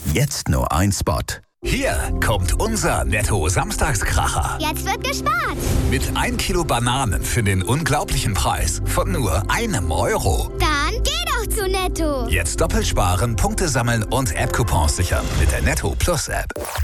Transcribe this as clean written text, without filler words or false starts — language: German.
Jetzt nur ein Spot. Hier kommt unser Netto-Samstagskracher. Jetzt wird gespart. Mit 1 Kilo Bananen für den unglaublichen Preis von nur €1. Dann geh doch zu Netto. Jetzt doppelt sparen, Punkte sammeln und App-Coupons sichern mit der Netto Plus App.